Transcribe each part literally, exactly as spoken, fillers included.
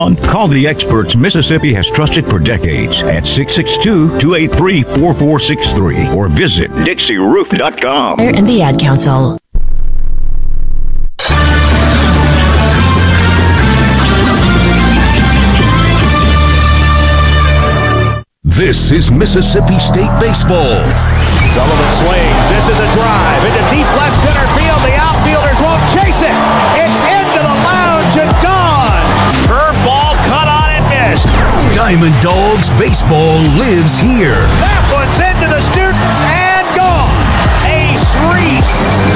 Call the experts Mississippi has trusted for decades at six six two, two eight three, four four six three or visit Dixie Roof dot com. And the Ad Council. This is Mississippi State baseball. Sullivan swings. This is a drive into deep left center field. The outfielders won't chase it. It's into the lounge and gone. Curveball cut on and missed. Diamond Dogs baseball lives here. That one's into the students and gone. Ace Reese.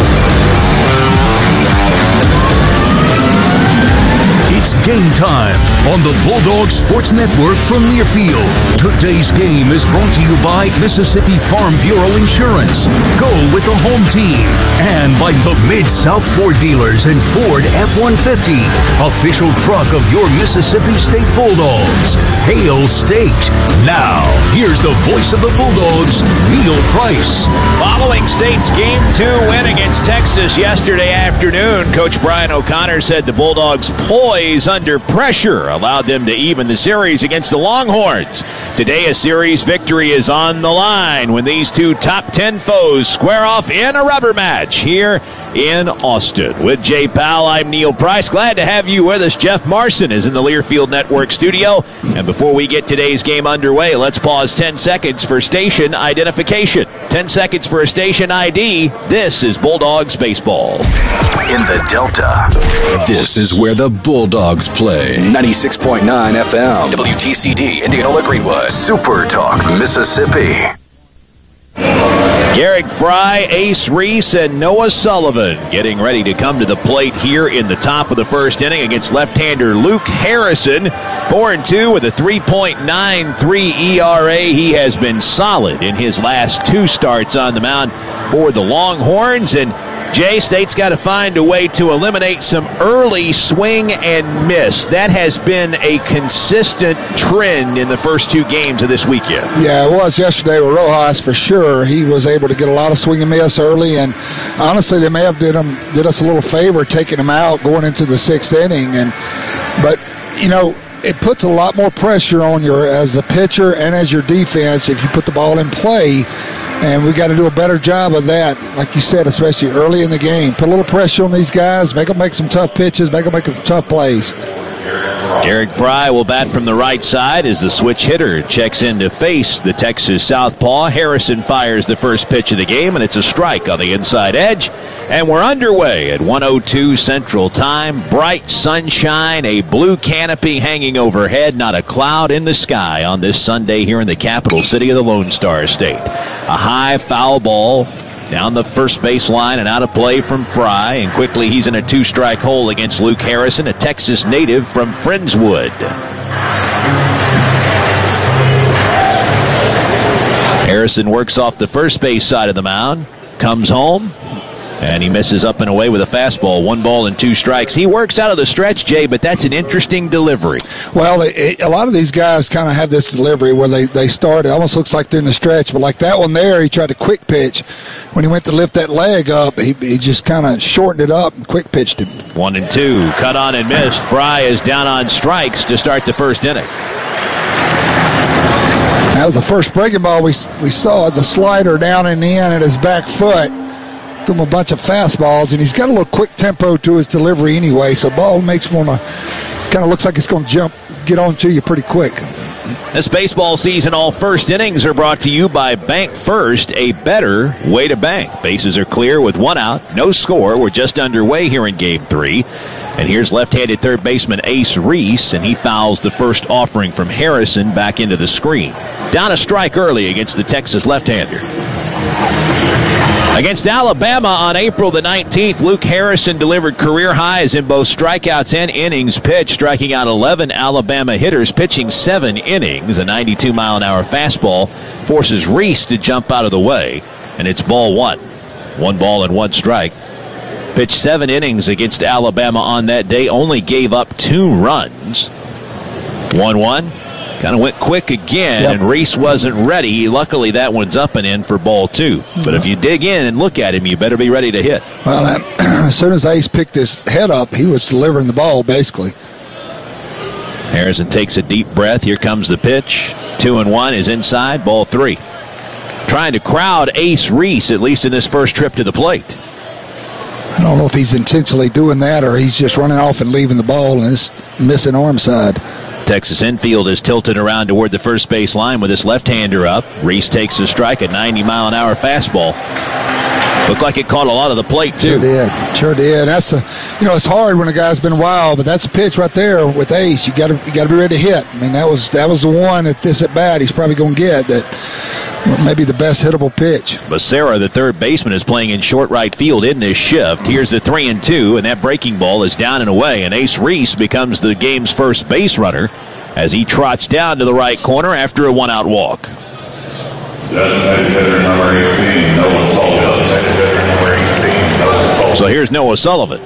It's game time on the Bulldog Sports Network from Learfield. Today's game is brought to you by Mississippi Farm Bureau Insurance. Go with the home team. And by the Mid-South Ford dealers and Ford F one fifty, official truck of your Mississippi State Bulldogs. Hail State. Now, here's the voice of the Bulldogs, Neil Price. Following State's game two win against Texas yesterday afternoon, Coach Brian O'Connor said the Bulldogs poised under pressure allowed them to even the series against the Longhorns. Today, a series victory is on the line when these two top ten foes square off in a rubber match here in Austin. With Jay Powell, I'm Neil Price. Glad to have you with us. Jeff Marson is in the Learfield Network studio. And before we get today's game underway, let's pause ten seconds for station identification. ten seconds for a station I D. This is Bulldogs baseball. In the Delta, this is where the Bulldogs play. ninety-six point nine F M. W T C D, Indianola Greenwood. Super Talk, Mississippi. Garrick Fry, Ace Reese, and Noah Sullivan getting ready to come to the plate here in the top of the first inning against left-hander Luke Harrison. four and two with a three point nine three E R A. He has been solid in his last two starts on the mound for the Longhorns. And Jay, State's got to find a way to eliminate some early swing and miss. That has been a consistent trend in the first two games of this weekend. Yeah, it was yesterday with Rojas for sure. He was able to get a lot of swing and miss early, and honestly, they may have did him did us a little favor taking him out going into the sixth inning. And but you know, it puts a lot more pressure on your as a pitcher and as your defense if you put the ball in play. And we got to do a better job of that, like you said, especially early in the game. Put a little pressure on these guys, make them make some tough pitches, make them make some tough plays. Garrick Fry will bat from the right side as the switch hitter checks in to face the Texas southpaw. Harrison fires the first pitch of the game, and it's a strike on the inside edge. And we're underway at one oh two Central Time. Bright sunshine, a blue canopy hanging overhead, not a cloud in the sky on this Sunday here in the capital city of the Lone Star State. A high foul ball down the first base line and out of play from Fry, and quickly he's in a two-strike hole against Luke Harrison, a Texas native from Friendswood. Harrison works off the first base side of the mound, comes home, and he misses up and away with a fastball. One ball and two strikes. He works out of the stretch, Jay, but that's an interesting delivery. Well, it, a lot of these guys kind of have this delivery where they, they start. It almost looks like they're in the stretch, but like that one there, he tried to quick pitch. When he went to lift that leg up, he, he just kind of shortened it up and quick pitched him. One and two. Cut on and missed. Fry is down on strikes to start the first inning. That was the first breaking ball we, we saw. It's a slider down and in at his back foot. Threw him a bunch of fastballs, and he's got a little quick tempo to his delivery anyway, so ball makes one a kind of looks like it's going to jump, get on to you pretty quick. This baseball season, all first innings are brought to you by Bank First, a better way to bank. Bases are clear with one out, no score. We're just underway here in game three. And here's left-handed third baseman Ace Reese, and he fouls the first offering from Harrison back into the screen. Down a strike early against the Texas left-hander. Against Alabama on April the nineteenth, Luke Harrison delivered career highs in both strikeouts and innings pitched, striking out eleven Alabama hitters, pitching seven innings. A ninety-two mile an hour fastball forces Reese to jump out of the way, and it's ball one. One ball and one strike. Pitched seven innings against Alabama on that day, only gave up two runs. one one. Kind of went quick again, yep. And Reese wasn't ready. Luckily, that one's up and in for ball two. But if you dig in and look at him, you better be ready to hit. Well, as soon as Ace picked his head up, he was delivering the ball, basically. Harrison takes a deep breath. Here comes the pitch. Two and one is inside. Ball three. Trying to crowd Ace Reese, at least in this first trip to the plate. I don't know if he's intentionally doing that or he's just running off and leaving the ball and it's missing arm side. Texas infield is tilted around toward the first base line with this left-hander up. Reese takes a strike, a ninety mile an hour fastball. Looked like it caught a lot of the plate, too. Sure did. Sure did. That's a, you know, it's hard when a guy's been wild, but that's a pitch right there with Ace. You got to, you got to be ready to hit. I mean, that was that was the one at this at bat he's probably going to get that maybe the best hittable pitch. Becerra, the third baseman, is playing in short right field in this shift. Here's the three and two, and that breaking ball is down and away. And Ace Reese becomes the game's first base runner as he trots down to the right corner after a one-out walk. Designated hitter number eighteen, Noah Sullivan. Designated hitter number eighteen, Noah Sullivan. So here's Noah Sullivan.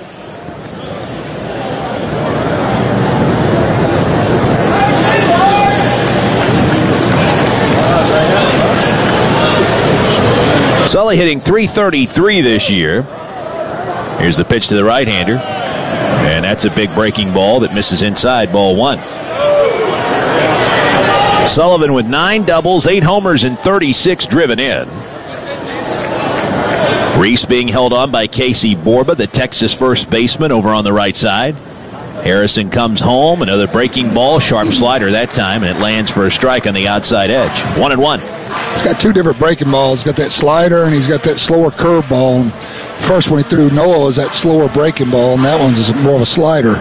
Sully hitting three thirty-three this year. Here's the pitch to the right-hander. And that's a big breaking ball that misses inside, ball one. Sullivan with nine doubles, eight homers, and thirty-six driven in. Reese being held on by Casey Borba, the Texas first baseman, over on the right side. Harrison comes home, another breaking ball, sharp slider that time, and it lands for a strike on the outside edge. One and one. He's got two different breaking balls. He's got that slider, and he's got that slower curve ball. And first one he threw Noah was that slower breaking ball, and that one's more of a slider.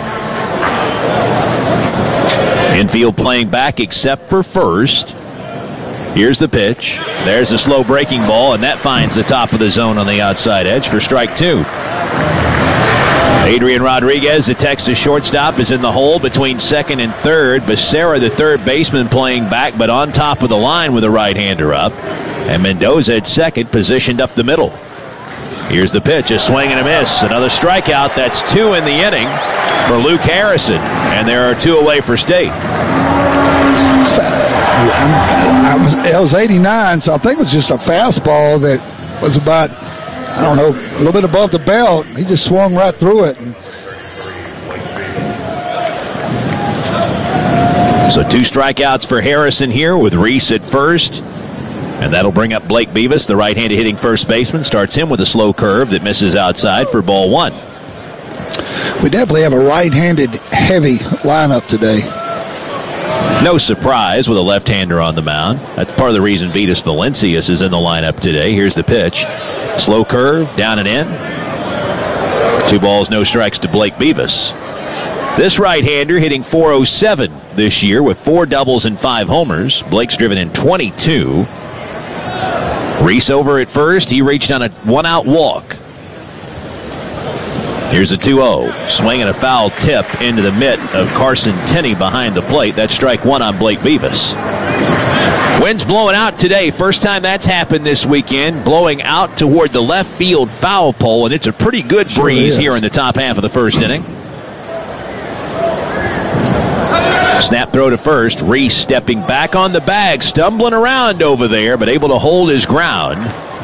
Infield playing back except for first. Here's the pitch. There's a slow breaking ball, and that finds the top of the zone on the outside edge for strike two. Adrian Rodriguez, the Texas shortstop, is in the hole between second and third. Becerra, the third baseman, playing back but on top of the line with a right-hander up. And Mendoza at second, positioned up the middle. Here's the pitch, a swing and a miss. Another strikeout. That's two in the inning for Luke Harrison. And there are two away for State. I was, it was eighty-nine, so I think it was just a fastball that was about, I don't know, a little bit above the belt. He just swung right through it. So two strikeouts for Harrison here with Reese at first. And that'll bring up Blake Beavis, the right-handed hitting first baseman. Starts him with a slow curve that misses outside for ball one. We definitely have a right-handed heavy lineup today. No surprise with a left-hander on the mound. That's part of the reason Vitas Valencias is in the lineup today. Here's the pitch. Slow curve, down and in. Two balls, no strikes to Blake Beavis. This right-hander hitting four oh seven this year with four doubles and five homers. Blake's driven in twenty-two. Reese over at first. He reached on a one-out walk. Here's a two oh. Swing and a foul tip into the mitt of Carson Tenney behind the plate. That's strike one on Blake Beavis. Wind's blowing out today. First time that's happened this weekend. Blowing out toward the left field foul pole, and it's a pretty good breeze here in the top half of the first inning. Snap throw to first. Reese stepping back on the bag, stumbling around over there, but able to hold his ground.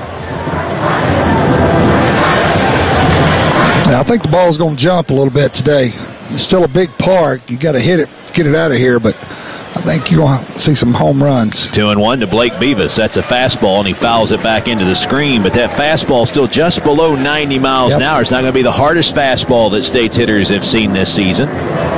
I think the ball's going to jump a little bit today. It's still a big park. You got to hit it, get it out of here, but I think you're going to see some home runs. Two and one to Blake Beavis. That's a fastball, and he fouls it back into the screen, but that fastball still just below ninety miles yep. an hour. It's not going to be the hardest fastball that State's hitters have seen this season.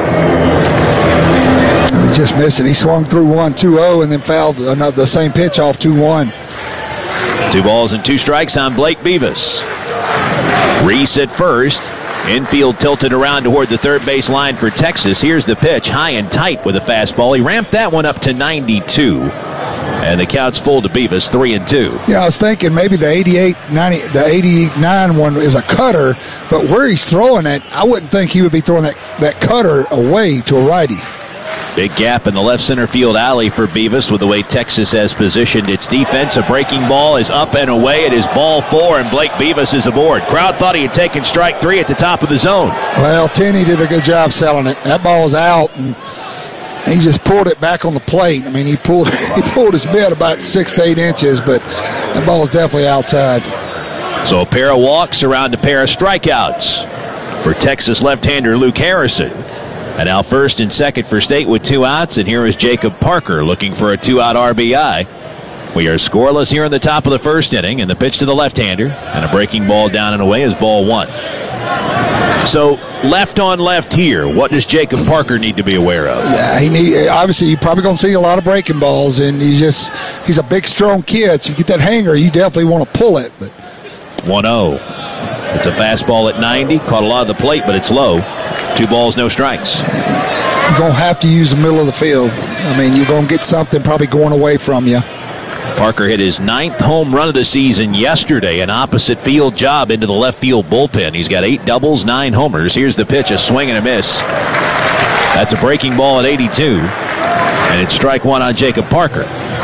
He just missed it. He swung through one two oh and then fouled another, the same pitch off two one. Two balls and two strikes on Blake Beavis. Reese at first. Infield tilted around toward the third base line for Texas. Here's the pitch, high and tight with a fastball. He ramped that one up to ninety-two. And the count's full to Beavis, three and two. Yeah, I was thinking maybe the eighty-eight, ninety, the eighty-nine one is a cutter, but where he's throwing it, I wouldn't think he would be throwing that, that cutter away to a righty. Big gap in the left center field alley for Beavis with the way Texas has positioned its defense. A breaking ball is up and away. It is ball four, and Blake Beavis is aboard. Crowd thought he had taken strike three at the top of the zone. Well, Tenney did a good job selling it. That ball was out, and he just pulled it back on the plate. I mean, he pulled he pulled his mitt about six to eight inches, but that ball was definitely outside. So a pair of walks around a pair of strikeouts for Texas left-hander Luke Harrison. And now first and second for State with two outs, and here is Jacob Parker looking for a two-out R B I. We are scoreless here in the top of the first inning, and the pitch to the left-hander, and a breaking ball down and away is ball one. So left on left here, what does Jacob Parker need to be aware of? Yeah, he need, obviously you're probably going to see a lot of breaking balls, and he's just he's a big, strong kid. So you get that hanger, you definitely want to pull it. But one oh. It's a fastball at ninety, caught a lot of the plate, but it's low. Two balls, no strikes. You're going to have to use the middle of the field. I mean, you're going to get something probably going away from you. Parker hit his ninth home run of the season yesterday, an opposite field job into the left field bullpen. He's got eight doubles, nine homers. Here's the pitch, a swing and a miss. That's a breaking ball at eighty-two, and it's strike one on Jacob Parker.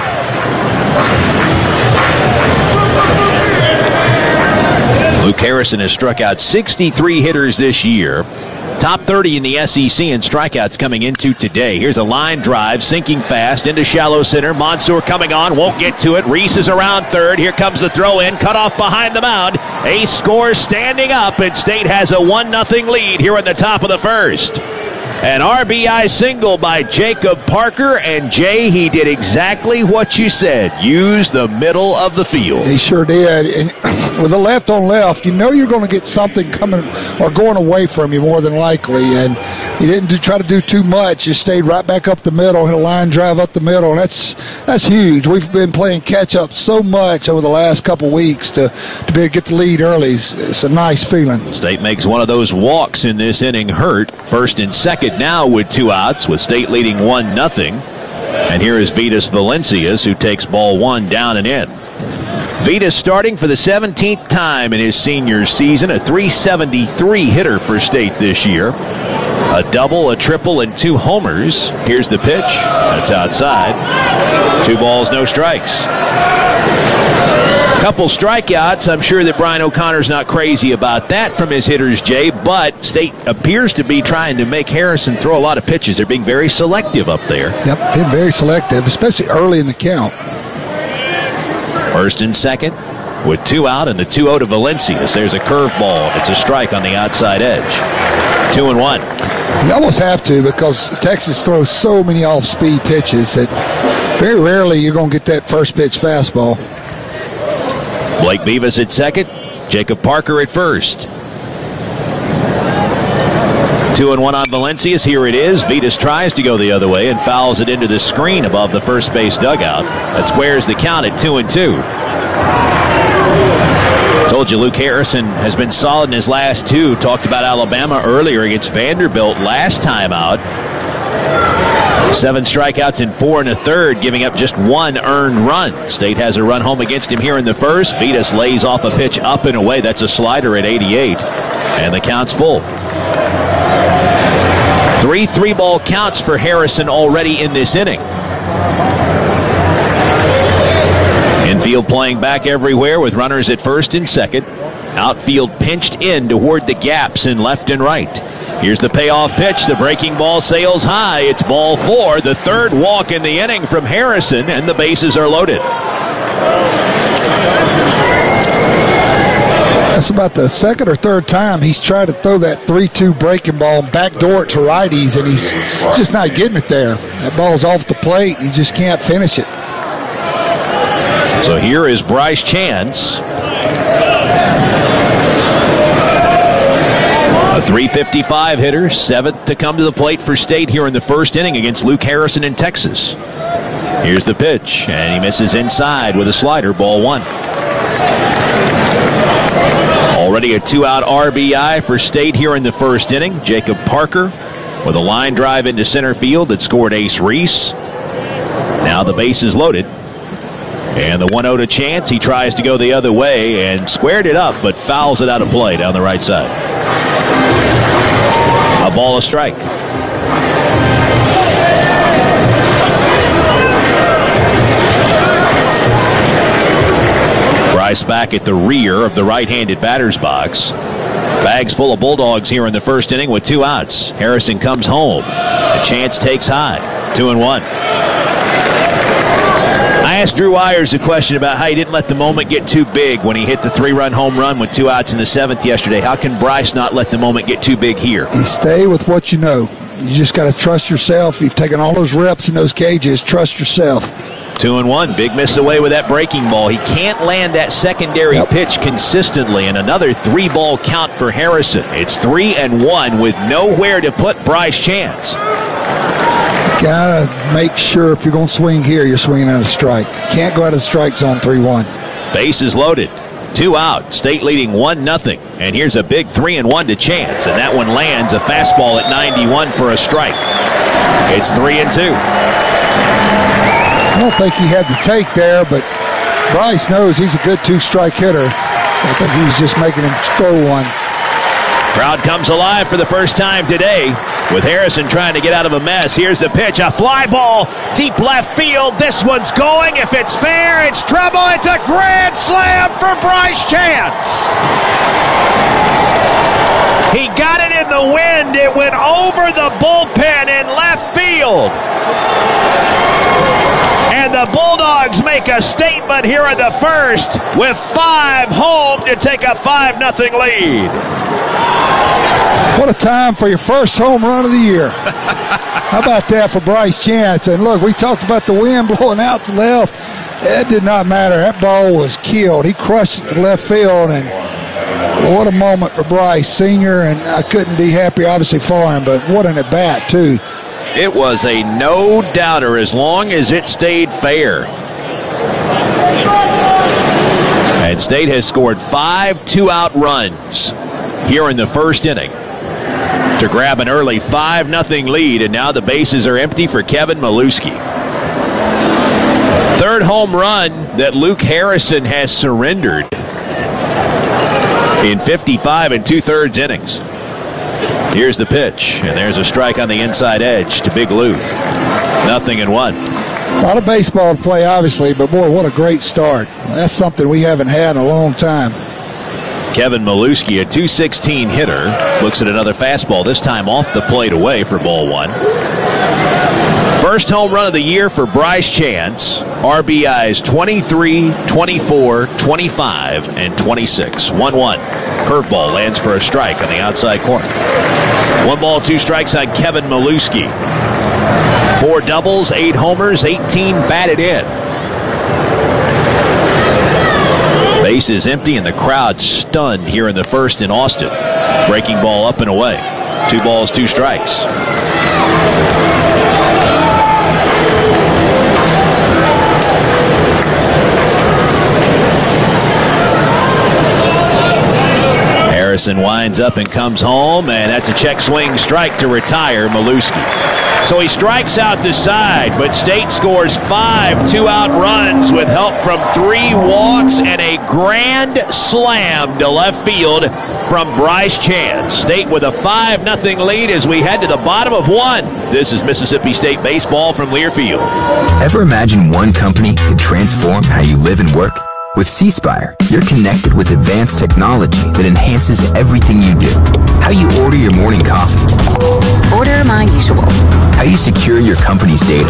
Luke Harrison has struck out sixty-three hitters this year. Top thirty in the S E C in strikeouts coming into today. Here's a line drive, sinking fast into shallow center. Mansour coming on, won't get to it. Reese is around third. Here comes the throw in, cut off behind the mound. Ace scores standing up, and State has a one nothing lead here in the top of the first. An R B I single by Jacob Parker, and Jay, he did exactly what you said. Use the middle of the field. He sure did. And with a left on left, you know you're going to get something coming or going away from you more than likely. And he didn't do, try to do too much. Just stayed right back up the middle, hit a line drive up the middle, and that's that's huge. We've been playing catch up so much over the last couple weeks to, to be able to get the lead early. It's, it's a nice feeling. State makes one of those walks in this inning hurt. First and second now with two outs, with State leading one nothing. And here is Vitas Valencias, who takes ball one down and in. Vitas starting for the seventeenth time in his senior season, a three seventy-three hitter for State this year. A double, a triple, and two homers. Here's the pitch. That's outside. Two balls, no strikes. Couple strikeouts. I'm sure that Brian O'Connor's not crazy about that from his hitters, Jay, but State appears to be trying to make Harrison throw a lot of pitches. They're being very selective up there. Yep, being very selective, especially early in the count. First and second with two out, and the two oh to Valencias. There's a curveball. It's a strike on the outside edge. Two and one. You almost have to, because Texas throws so many off-speed pitches that very rarely you're going to get that first pitch fastball. Blake Beavis at second, Jacob Parker at first. Two and one on Valencias. Here it is. Vitas tries to go the other way and fouls it into the screen above the first base dugout. That squares the count at two and two. Told you Luke Harrison has been solid in his last two. Talked about Alabama earlier against Vanderbilt last time out. Seven strikeouts in four and a third, giving up just one earned run. State has a run home against him here in the first. Vitas lays off a pitch up and away. That's a slider at eighty-eight. And the count's full. Three three-ball counts for Harrison already in this inning. Infield playing back everywhere with runners at first and second. Outfield pinched in toward the gaps in left and right. Here's the payoff pitch. The breaking ball sails high. It's ball four. The third walk in the inning from Harrison, and the bases are loaded. That's about the second or third time he's tried to throw that three two breaking ball backdoor it to righties, and he's just not getting it there. That ball's off the plate. He just can't finish it. So here is Bryce Chance. A three fifty-five hitter, seventh to come to the plate for State here in the first inning against Luke Harrison in Texas. Here's the pitch, and he misses inside with a slider, ball one. Already a two-out R B I for State here in the first inning. Jacob Parker with a line drive into center field that scored Ace Reese. Now the base is loaded. And the one oh to Chance. He tries to go the other way and squared it up, but fouls it out of play down the right side. A ball, a strike. Bryce back at the rear of the right-handed batter's box. Bags full of Bulldogs here in the first inning with two outs. Harrison comes home. The Chance takes high. Two and one. I asked Drew Ayers a question about how he didn't let the moment get too big when he hit the three-run home run with two outs in the seventh yesterday. How can Bryce not let the moment get too big here? You stay with what you know. You just got to trust yourself. You've taken all those reps in those cages. Trust yourself. Two and one. Big miss away with that breaking ball. He can't land that secondary yep. pitch consistently, and another three-ball count for Harrison. It's three and one with nowhere to put Bryce Chance. Got to make sure if you're going to swing here, you're swinging out of strike. Can't go out of strike zone three one. Bases loaded. Two out. State leading one nothing. And here's a big three and one to Chance, and that one lands a fastball at ninety-one for a strike. It's three and two. I don't think he had the take there, but Bryce knows he's a good two-strike hitter. I think he was just making him throw one. Crowd comes alive for the first time today with Harrison trying to get out of a mess. Here's the pitch, a fly ball, deep left field. This one's going. If it's fair, it's trouble. It's a grand slam for Bryce Chance. He got it in the wind. It went over the bullpen in left field. And the Bulldogs make a statement here in the first with five home to take a five nothing lead. What a time for your first home run of the year. How about that for Bryce Chance? And look, we talked about the wind blowing out to left. It did not matter. That ball was killed. He crushed it to left field, and what a moment for Bryce Senior, and I couldn't be happy, obviously, for him, but what an at-bat, too. It was a no-doubter as long as it stayed fair. And State has scored five two-out runs here in the first inning to grab an early five nothing lead, and now the bases are empty for Kevin Milewski. Third home run that Luke Harrison has surrendered in fifty-five and two-thirds innings. Here's the pitch, and there's a strike on the inside edge to Big Lou. Nothing and one. A lot of baseball to play, obviously, but boy, what a great start. That's something we haven't had in a long time. Kevin Milewski, a two sixteen hitter, looks at another fastball, this time off the plate away for ball one. First home run of the year for Bryce Chance. R B Is twenty-three, twenty-four, twenty-five, and twenty-six. one one. Curveball lands for a strike on the outside corner. One ball, two strikes on Kevin Milewski. Four doubles, eight homers, eighteen batted in. Base is empty and the crowd stunned here in the first in Austin. Breaking ball up and away. Two balls, two strikes. Harrison winds up and comes home, and that's a check swing strike to retire Milewski. So he strikes out the side, but State scores five two-out runs with help from three walks and a grand slam to left field from Bryce Chance. State with a five nothing lead as we head to the bottom of one. This is Mississippi State baseball from Learfield. Ever imagine one company could transform how you live and work? With C Spire, you're connected with advanced technology that enhances everything you do. How you order your morning coffee. Order my usual. How you secure your company's data.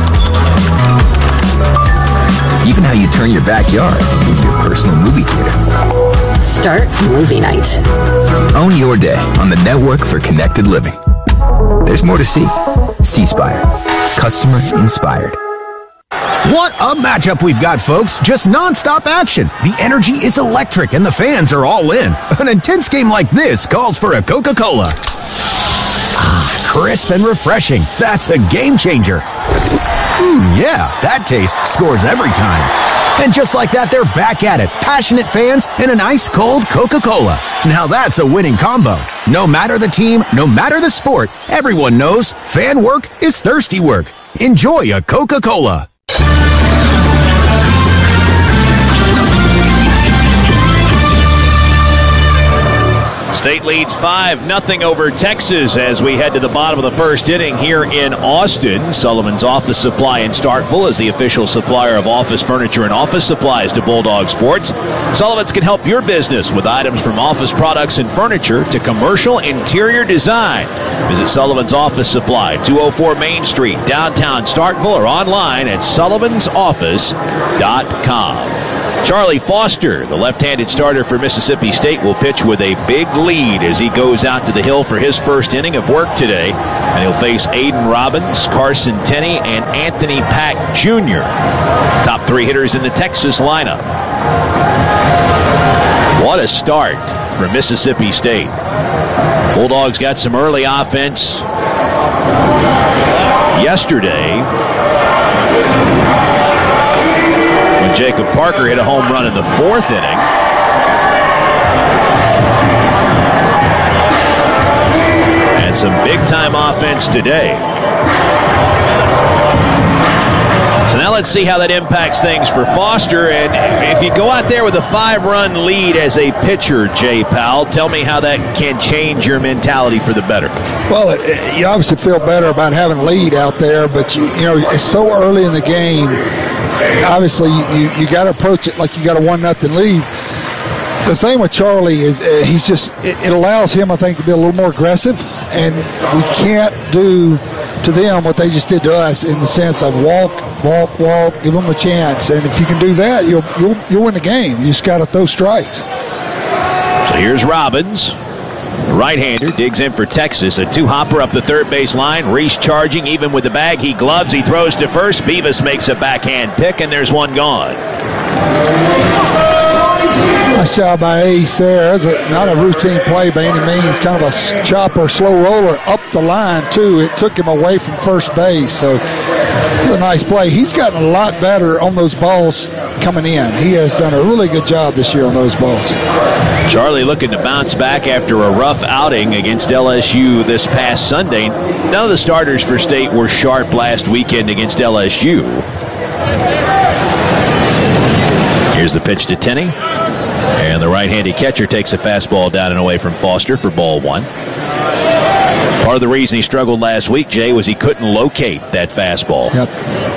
Even how you turn your backyard into your personal movie theater. Start movie night. Own your day on the network for connected living. There's more to see. C Spire. Customer inspired. What a matchup we've got, folks. Just non-stop action. The energy is electric and the fans are all in. An intense game like this calls for a Coca-Cola. Ah, crisp and refreshing. That's a game changer. Mmm, yeah, that taste scores every time. And just like that, they're back at it. Passionate fans and an ice-cold Coca-Cola. Now that's a winning combo. No matter the team, no matter the sport, everyone knows fan work is thirsty work. Enjoy a Coca-Cola. State leads five nothing over Texas as we head to the bottom of the first inning here in Austin. Sullivan's Office Supply in Starkville is the official supplier of office furniture and office supplies to Bulldog Sports. Sullivan's can help your business with items from office products and furniture to commercial interior design. Visit Sullivan's Office Supply, two oh four Main Street, downtown Starkville, or online at sullivans office dot com. Charlie Foster, the left-handed starter for Mississippi State, will pitch with a big lead as he goes out to the hill for his first inning of work today. And he'll face Aiden Robbins, Carson Tenney, and Anthony Pack Junior Top three hitters in the Texas lineup. What a start for Mississippi State. Bulldogs got some early offense yesterday when Jacob Parker hit a home run in the fourth inning. And some big-time offense today. So now let's see how that impacts things for Foster. And if you go out there with a five-run lead as a pitcher, Jay Powell, tell me how that can change your mentality for the better. Well, it, it, you obviously feel better about having a lead out there, but you, you know it's so early in the game. Obviously, you, you got to approach it like you got a one nothing lead. The thing with Charlie is uh, he's just it, it allows him, I think, to be a little more aggressive, and we can't do to them what they just did to us in the sense of walk, walk, walk, give them a chance. And if you can do that, you'll you'll, you'll win the game. You just got to throw strikes. So here's Robbins. The right-hander digs in for Texas. A two-hopper up the third base line. Reese charging, even with the bag. He gloves. He throws to first. Beavis makes a backhand pick, and there's one gone. Nice job by Ace there. It's a, not a routine play by any means. Kind of a chopper, slow roller up the line, too. It took him away from first base. So it's a nice play. He's gotten a lot better on those balls coming in. He has done a really good job this year on those balls. Charlie looking to bounce back after a rough outing against L S U this past Sunday. None of the starters for State were sharp last weekend against L S U. Here's the pitch to Tenney. And the right-handed catcher takes a fastball down and away from Foster for ball one. Part of the reason he struggled last week, Jay, was he couldn't locate that fastball. Yep.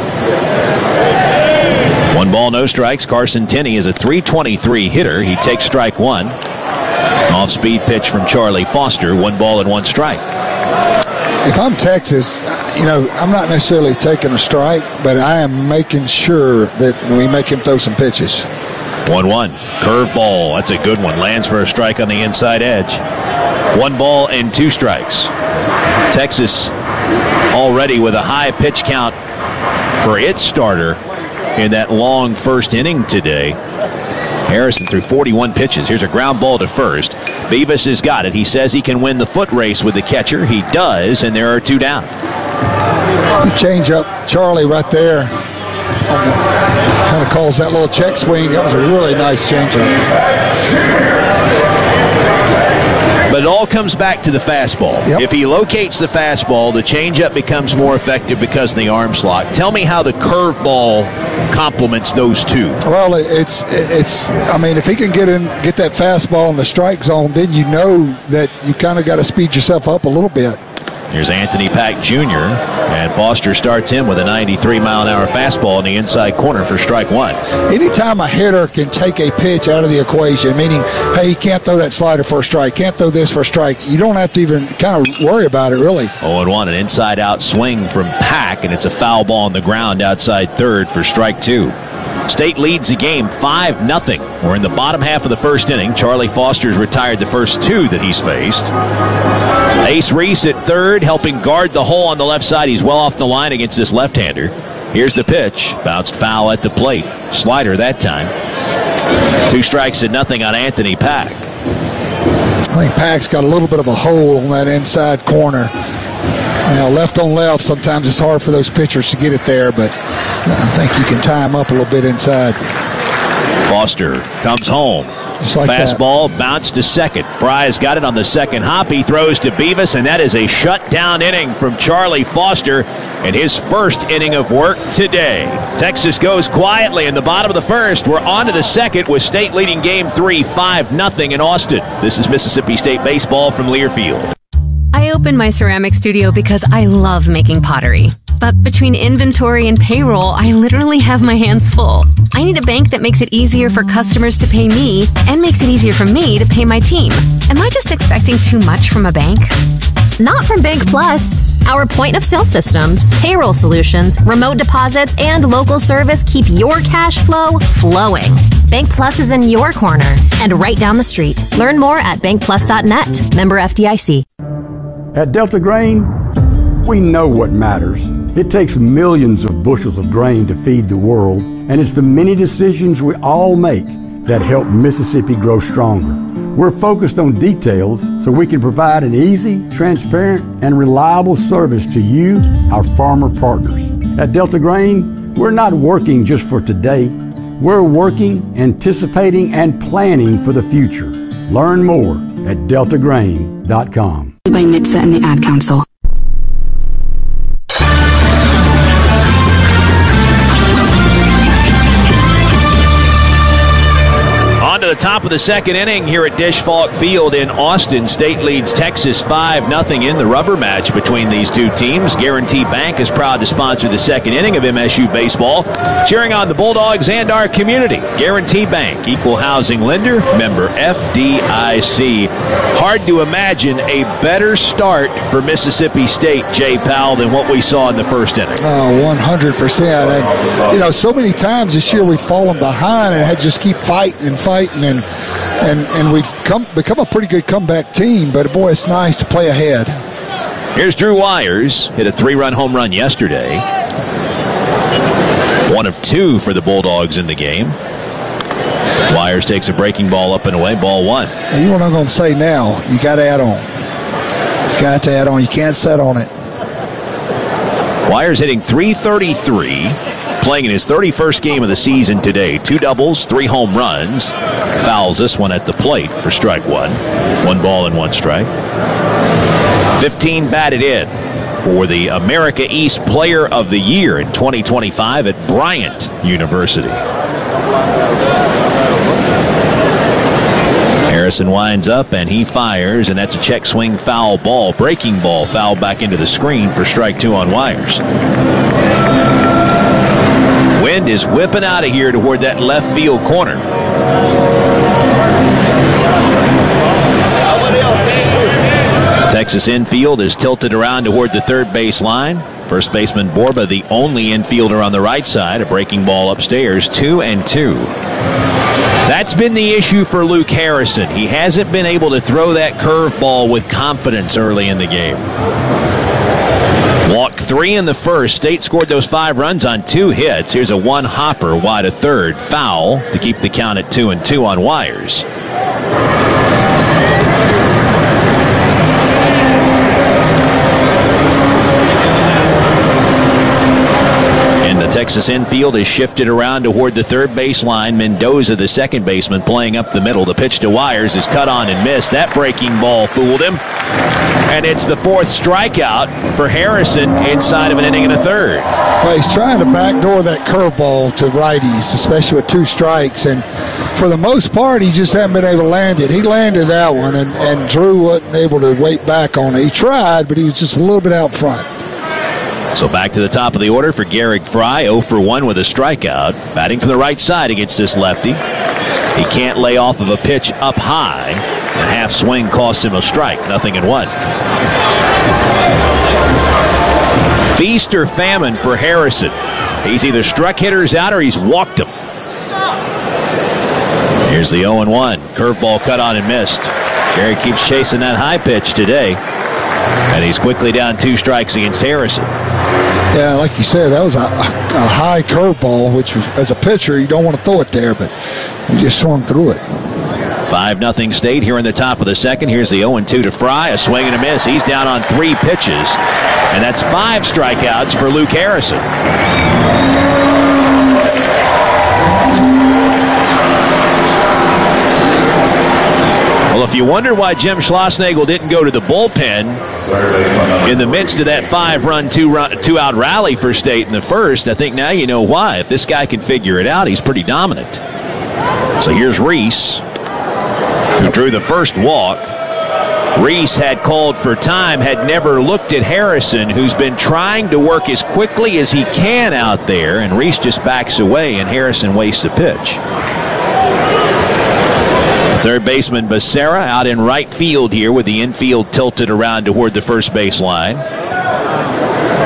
One ball, no strikes. Carson Tenney is a three twenty-three hitter. He takes strike one. Off-speed pitch from Charlie Foster. One ball and one strike. If I'm Texas, you know, I'm not necessarily taking a strike, but I am making sure that we make him throw some pitches. one one. Curve ball. That's a good one. Lands for a strike on the inside edge. One ball and two strikes. Texas already with a high pitch count for its starter in that long first inning today. Harrison threw forty-one pitches. Here's a ground ball to first. Beavis has got it. He says he can win the foot race with the catcher. He does, and there are two down. The change up, Charlie right there. Kind of calls that little check swing. That was a really nice change up. But it all comes back to the fastball. Yep. If he locates the fastball, the changeup becomes more effective because of the arm slot. Tell me how the curveball complements those two. Well, it's it's. I mean, if he can get in, get that fastball in the strike zone, then you know that you kind of got to speed yourself up a little bit. Here's Anthony Pack Junior, and Foster starts him with a ninety-three mile an hour fastball in the inside corner for strike one. Anytime a hitter can take a pitch out of the equation, meaning, hey, he can't throw that slider for a strike, can't throw this for a strike, you don't have to even kind of worry about it, really. oh and one, an inside-out swing from Pack, and it's a foul ball on the ground outside third for strike two. State leads the game five nothing. We're in the bottom half of the first inning. Charlie Foster's retired the first two that he's faced. Ace Reese at third, helping guard the hole on the left side. He's well off the line against this left-hander. Here's the pitch. Bounced foul at the plate. Slider that time. Two strikes and nothing on Anthony Pack. I think Pack's got a little bit of a hole on that inside corner. Now, left on left, sometimes it's hard for those pitchers to get it there, but I think you can tie him up a little bit inside. Foster comes home. Just like Fastball that. Bounced to second. Fry's got it on the second hop. He throws to Beavis, and that is a shutdown inning from Charlie Foster in his first inning of work today. Texas goes quietly in the bottom of the first. We're on to the second with State leading game three, five nothing in Austin. This is Mississippi State baseball from Learfield. I opened my ceramic studio because I love making pottery. But between inventory and payroll, I literally have my hands full. I need a bank that makes it easier for customers to pay me and makes it easier for me to pay my team. Am I just expecting too much from a bank? Not from Bank Plus. Our point-of-sale systems, payroll solutions, remote deposits, and local service keep your cash flow flowing. Bank Plus is in your corner and right down the street. Learn more at bank plus dot net. Member F D I C. At Delta Grain, we know what matters. It takes millions of bushels of grain to feed the world, and it's the many decisions we all make that help Mississippi grow stronger. We're focused on details so we can provide an easy, transparent, and reliable service to you, our farmer partners. At Delta Grain, we're not working just for today. We're working, anticipating, and planning for the future. Learn more at delta grain dot com. By N H T S A and the Ad Council. On to the top of the second inning here at Dish Falk Field in Austin. State leads Texas five nothing in the rubber match between these two teams. Guarantee Bank is proud to sponsor the second inning of M S U baseball, cheering on the Bulldogs and our community. Guarantee Bank, equal housing lender, member F D I C. Hard to imagine a better start for Mississippi State, Jay Powell, than what we saw in the first inning. Oh, one hundred percent. And, you know, so many times this year we've fallen behind and had to just keep fighting and fighting. And and and we've come become a pretty good comeback team, but boy, it's nice to play ahead. Here's Drew Wires, hit a three-run home run yesterday. One of two for the Bulldogs in the game. Wires takes a breaking ball up and away, ball one. And you know what I'm going to say now? You got to add on. You got to add on. You can't set on it. Wires hitting three thirty-three. Playing in his thirty-first game of the season today. Two doubles, three home runs. Fouls this one at the plate for strike one. One ball and one strike. fifteen batted in for the America East Player of the Year in twenty twenty-five at Bryant University. Harrison winds up and he fires, and that's a check swing foul ball. Breaking ball foul back into the screen for strike two on Wires. Wind is whipping out of here toward that left field corner. Texas infield is tilted around toward the third base line. First baseman Borba, the only infielder on the right side. A breaking ball upstairs, two and two. That's been the issue for Luke Harrison. He hasn't been able to throw that curveball with confidence early in the game. Walked three in the first. State scored those five runs on two hits. Here's a one hopper wide of third. Foul to keep the count at two and two on Wires. Texas infield is shifted around toward the third baseline. Mendoza, the second baseman, playing up the middle. The pitch to Wires is cut on and missed. That breaking ball fooled him. And it's the fourth strikeout for Harrison inside of an inning and a third. Well, he's trying to backdoor that curveball to righties, especially with two strikes. And for the most part, he just hasn't been able to land it. He landed that one, and, and Drew wasn't able to wait back on it. He tried, but he was just a little bit out front. So back to the top of the order for Garrick Fry, oh for one with a strikeout. Batting from the right side against this lefty. He can't lay off of a pitch up high. A half swing cost him a strike, nothing in one. Feast or famine for Harrison. He's either struck hitters out or he's walked them. Here's the oh and one. Curveball cut on and missed. Garrick keeps chasing that high pitch today. And he's quickly down two strikes against Harrison. Yeah, like you said, that was a, a high curveball, which as a pitcher, you don't want to throw it there, but he just swung through it. five nothing State here in the top of the second. Here's the oh and two to Fry. A swing and a miss. He's down on three pitches. And that's five strikeouts for Luke Harrison. Well, if you wonder why Jim Schlossnagle didn't go to the bullpen in the midst of that five-run, two-run, two-out rally for State in the first, I think now you know why. If this guy can figure it out, he's pretty dominant. So here's Reese, who drew the first walk. Reese had called for time, had never looked at Harrison, who's been trying to work as quickly as he can out there, and Reese just backs away, and Harrison wastes a pitch. Third baseman Becerra out in right field here with the infield tilted around toward the first base line.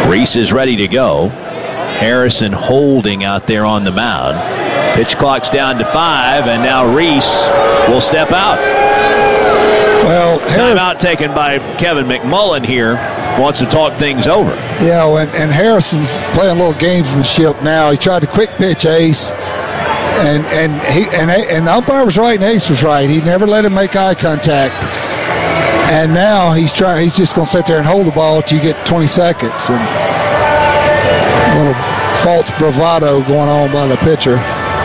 Reese is ready to go. Harrison holding out there on the mound. Pitch clock's down to five, and now Reese will step out. Well, timeout taken by Kevin McMullen here. Wants to talk things over. Yeah, and, and Harrison's playing a little gamesmanship now. He tried to quick pitch Ace, and and he and and the umpire was right and Ace was right. He never let him make eye contact. And now he's trying. He's just going to sit there and hold the ball until you get twenty seconds. And a little false bravado going on by the pitcher.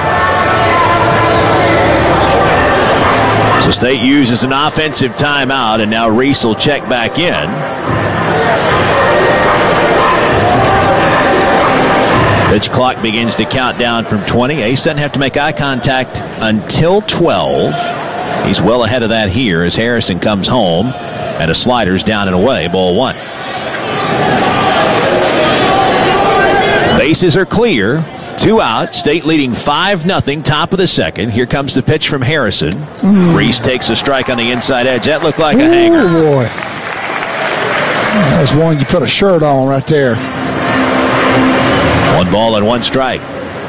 So State uses an offensive timeout, and now Reese will check back in. Pitch clock begins to count down from twenty. Ace doesn't have to make eye contact until twelve. He's well ahead of that here as Harrison comes home, and a slider's down and away, ball one. Bases are clear. Two out. State leading five nothing, top of the second. Here comes the pitch from Harrison. Mm. Reese takes a strike on the inside edge. That looked like a Ooh, hanger. Boy. That was one you put a shirt on right there. One ball and one strike.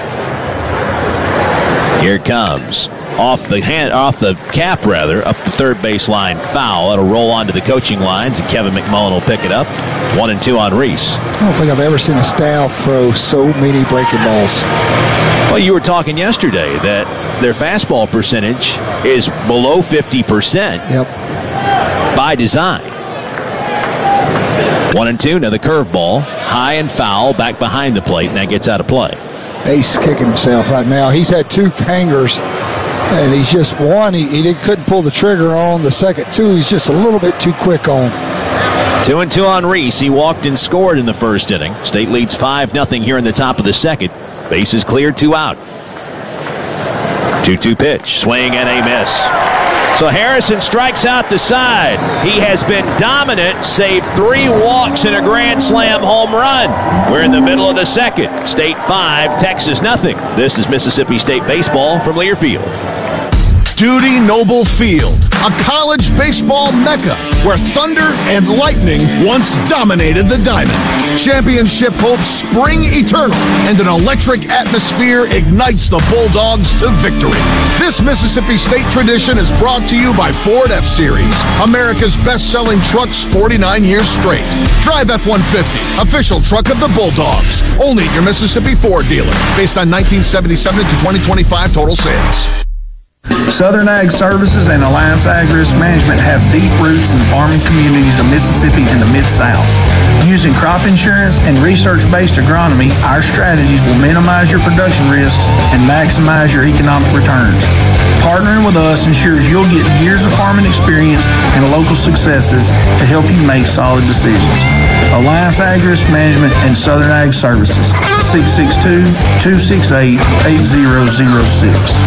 Here it comes. Off the hand, off the cap, rather, up the third baseline foul. It'll roll onto the coaching lines, and Kevin McMullen will pick it up. One and two on Reese. I don't think I've ever seen a staff throw so many breaking balls. Well, you were talking yesterday that their fastball percentage is below fifty percent. Yep. By design. One and two, another curveball. High and foul, back behind the plate, and that gets out of play. Ace kicking himself right now. He's had two hangers. And he's just one. He, he couldn't pull the trigger on the second two. He's just a little bit too quick on. Two and two on Reese. He walked and scored in the first inning. State leads five nothing here in the top of the second. Bases cleared, two out. two two pitch. Swing and a miss. So Harrison strikes out the side. He has been dominant, save three walks and a grand slam home run. We're in the middle of the second. State five, Texas nothing. This is Mississippi State baseball from Learfield. Dudy Noble Field, a college baseball mecca where thunder and lightning once dominated the diamond. Championship hopes spring eternal, and an electric atmosphere ignites the Bulldogs to victory. This Mississippi State tradition is brought to you by Ford F-Series, America's best-selling trucks forty-nine years straight. Drive F one fifty, official truck of the Bulldogs, only at your Mississippi Ford dealer, based on nineteen seventy-seven to twenty twenty-five total sales. Southern Ag Services and Alliance Ag Risk Management have deep roots in the farming communities of Mississippi and the Mid-South. Using crop insurance and research-based agronomy, our strategies will minimize your production risks and maximize your economic returns. Partnering with us ensures you'll get years of farming experience and local successes to help you make solid decisions. Alliance Ag Risk Management and Southern Ag Services, six six two, two six eight, eight zero zero six.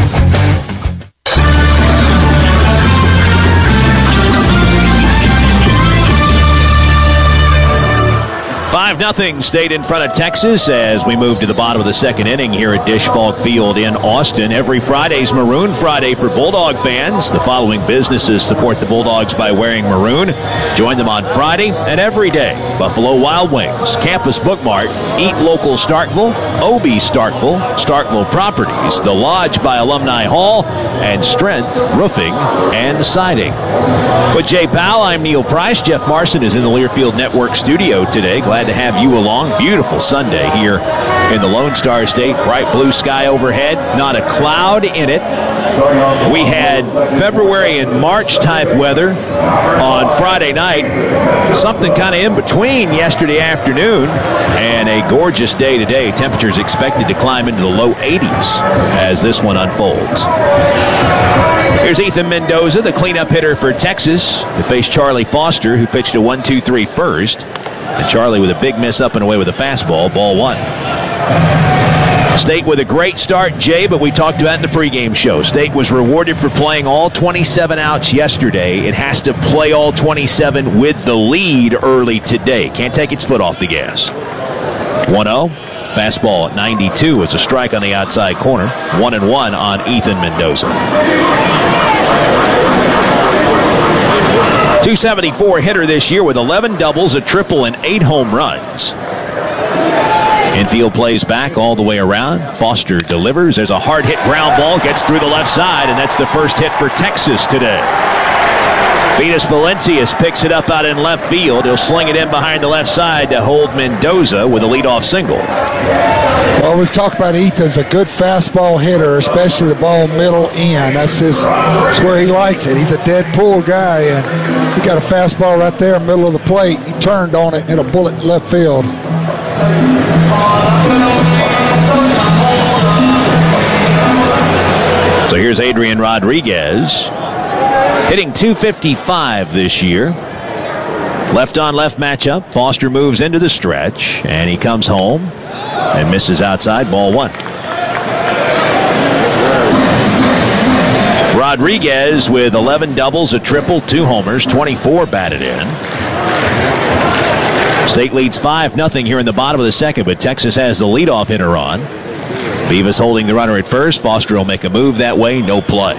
five nothing State in front of Texas as we move to the bottom of the second inning here at Dish Falk Field in Austin. Every Friday's Maroon Friday for Bulldog fans. The following businesses support the Bulldogs by wearing maroon. Join them on Friday and every day. Buffalo Wild Wings, Campus Bookmart, Eat Local Starkville, O B Starkville, Starkville Properties, The Lodge by Alumni Hall, and Strength Roofing and Siding. With Jay Powell, I'm Neil Price. Jeff Marson is in the Learfield Network studio today. Glad to have you along. Beautiful Sunday here in the Lone Star State. Bright blue sky overhead. Not a cloud in it. We had February and March type weather on Friday night. Something kind of in between yesterday afternoon and a gorgeous day today. Temperatures expected to climb into the low eighties as this one unfolds. Here's Ethan Mendoza, the cleanup hitter for Texas, to face Charlie Foster, who pitched a one two three first. And Charlie with a big miss up and away with a fastball, ball one. State with a great start, Jay, but we talked about it in the pregame show. State was rewarded for playing all twenty-seven outs yesterday. It has to play all twenty-seven with the lead early today. Can't take its foot off the gas. one oh. Fastball at ninety-two is a strike on the outside corner. One and one on Ethan Mendoza. two seventy-four hitter this year with eleven doubles, a triple, and eight home runs. Infield plays back all the way around. Foster delivers. There's a hard hit ground ball. Gets through the left side, and that's the first hit for Texas today. Venus Valencius picks it up out in left field. He'll sling it in behind the left side to hold Mendoza with a leadoff single. Well, we've talked about Ethan's a good fastball hitter, especially the ball middle in. That's his, that's where he likes it. He's a dead pull guy, and he got a fastball right there, middle of the plate. He turned on it, and a bullet to left field. So here's Adrian Rodriguez, hitting two fifty-five this year. Left on left matchup. Foster moves into the stretch, and he comes home and misses outside, ball one. Rodriguez with eleven doubles, a triple, two homers, twenty-four batted in. State leads five nothing here in the bottom of the second, but Texas has the leadoff hitter on. Vivas holding the runner at first. Foster will make a move that way, no play.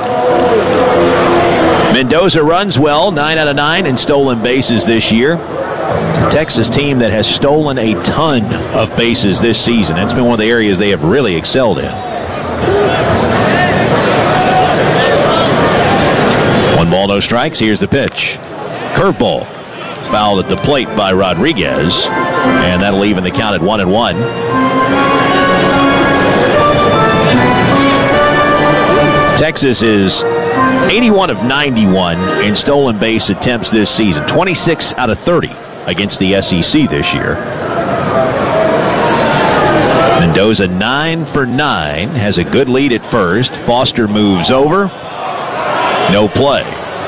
Mendoza runs well, nine out of nine in stolen bases this year. It's a Texas team that has stolen a ton of bases this season. It's been one of the areas they have really excelled in. One ball, no strikes. Here's the pitch. Curveball. Fouled at the plate by Rodriguez, and that'll even the count at one and one. Texas is eighty-one of ninety-one in stolen base attempts this season, twenty-six out of thirty against the S E C this year. Mendoza nine for nine, has a good lead at first. Foster moves over, no play.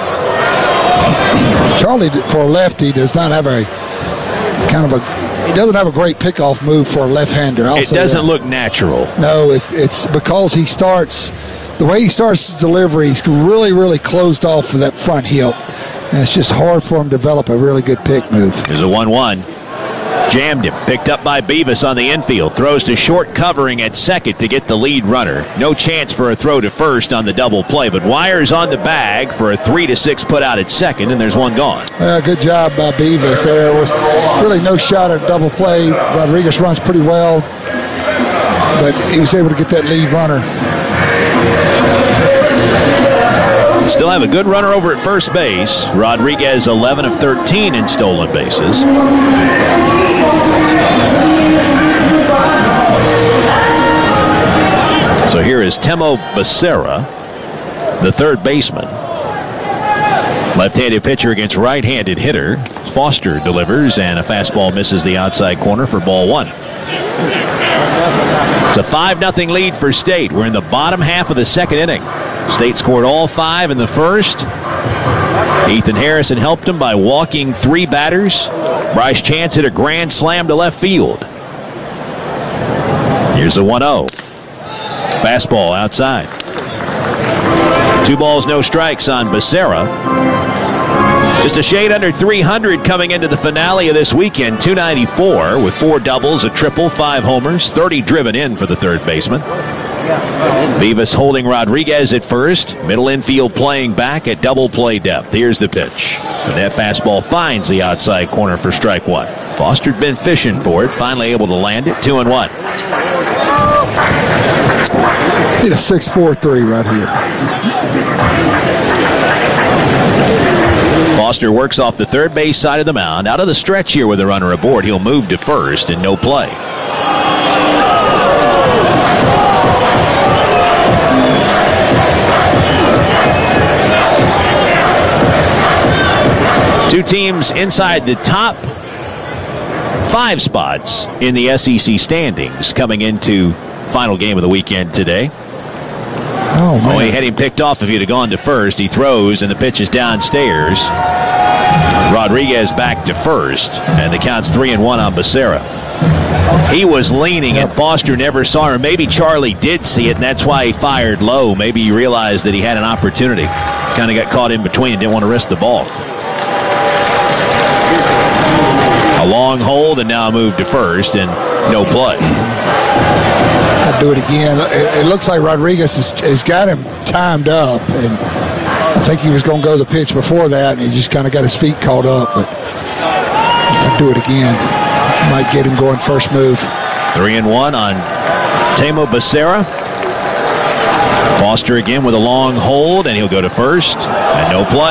Charlie, for a lefty, does not have a kind of a, he doesn't have a great pickoff move for a left-hander. I'll it doesn't that. look natural. No, it, it's because he starts, the way he starts his delivery, he's really, really closed off for that front hip. And it's just hard for him to develop a really good pick move. There's a one one. Jammed him. Picked up by Beavis on the infield. Throws to short, covering at second to get the lead runner. No chance for a throw to first on the double play, but Wires on the bag for a three to six put out at second, and there's one gone. Uh, good job by Beavis. There was really no shot at double play. Rodriguez runs pretty well, but he was able to get that lead runner. Still have a good runner over at first base. Rodriguez eleven of thirteen in stolen bases. So here is Temo Becerra, the third baseman. Left-handed pitcher against right-handed hitter. Foster delivers, and a fastball misses the outside corner for ball one. It's a five nothing lead for State. We're in the bottom half of the second inning. State scored all five in the first. Ethan Harrison helped him by walking three batters. Bryce Chance hit a grand slam to left field. Here's the one oh. Fastball outside. Two balls, no strikes on Becerra. Just a shade under three hundred coming into the finale of this weekend. two ninety-four with four doubles, a triple, five homers, thirty driven in for the third baseman. Beavis holding Rodriguez at first. Middle infield playing back at double play depth. Here's the pitch. And that fastball finds the outside corner for strike one. Foster'd been fishing for it. Finally able to land it. Two and one. Need a six four three right here. Foster works off the third base side of the mound. Out of the stretch here with a runner aboard. He'll move to first and no play. Two teams inside the top five spots in the S E C standings coming into final game of the weekend today. Oh, man. Oh, he had him picked off if he'd have gone to first. He throws, and the pitch is downstairs. Rodriguez back to first, and the count's three and one on Becerra. He was leaning, and Foster never saw him. Maybe Charlie did see it, and that's why he fired low. Maybe he realized that he had an opportunity. Kind of got caught in between and didn't want to risk the ball. A long hold, and now a move to first, and no play. I'd do it again. It, it looks like Rodriguez has, has got him timed up, and I think he was going to go the pitch before that, and he just kind of got his feet caught up. But I'd do it again. Might get him going first move. Three and one on Temo Becerra. Foster again with a long hold, and he'll go to first, and no play.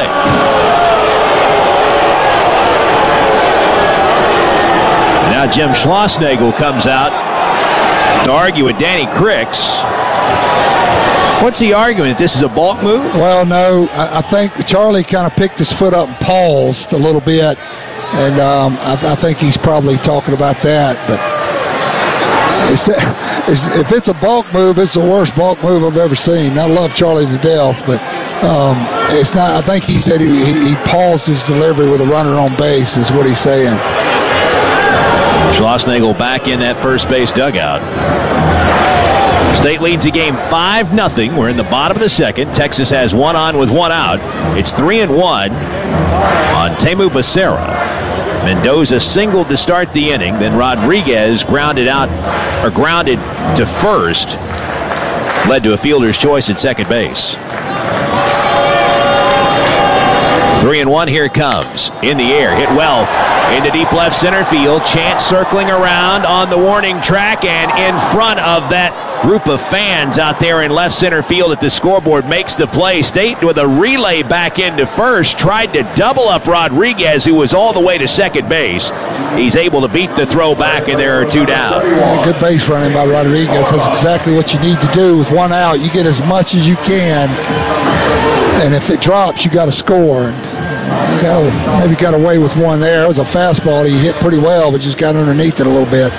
Now Jim Schlossnagle comes out to argue with Danny Cricks. What's he arguing? That this is a balk move? Well, no. I, I think Charlie kind of picked his foot up and paused a little bit, and um, I, I think he's probably talking about that. But it's, it's, if it's a balk move, it's the worst balk move I've ever seen. I love Charlie to death, but um, it's not. I think he said he, he, he paused his delivery with a runner on base is what he's saying. Schlossnagle back in that first base dugout. State leads the game five nothing. We're in the bottom of the second. Texas has one on with one out. It's three and one on Temu Becerra. Mendoza singled to start the inning. Then Rodriguez grounded out, or grounded to first. Led to a fielder's choice at second base. Three and one, here it comes. In the air, hit well into deep left center field. Chance circling around on the warning track and in front of that group of fans out there in left center field at the scoreboard makes the play. State with a relay back into first, tried to double up Rodriguez, who was all the way to second base. He's able to beat the throw back, and there are two down. Yeah, good base running by Rodriguez. That's exactly what you need to do with one out. You get as much as you can, and if it drops, you got to score. You got maybe got away with one there. It was a fastball he hit pretty well, but just got underneath it a little bit.